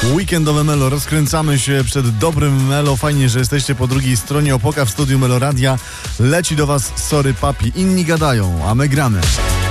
Weekendowe Melo, rozkręcamy się przed dobrym Melo. Fajnie, że jesteście po drugiej stronie. Opoka w studiu Meloradia. Leci do was Sorry Papi. Inni gadają, a my gramy.